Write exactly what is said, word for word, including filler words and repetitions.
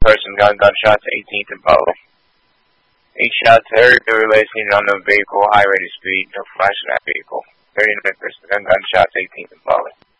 person got gunshot to eighteenth and Butler. Eight shots heard. They were racing on the vehicle, high rate of speed, no flash in that vehicle. thirty-nine person gun gunshot to eighteenth and Butler.